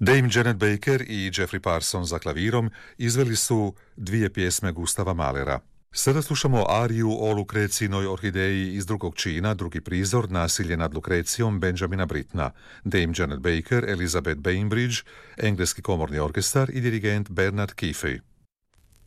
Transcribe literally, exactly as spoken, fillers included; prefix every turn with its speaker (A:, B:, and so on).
A: Dame Janet Baker i Jeffrey Parsons za klavirom izveli su dvije pjesme Gustava Mahlera. Sada slušamo ariju o Lukrecijinoj orhideji iz drugog čina, drugi prizor, Nasilje nad Lukrecijom Benjamina Brittena. Dame Janet Baker, Elizabeth Bainbridge, engleski komorni orkestar i dirigent Bernard Keefe.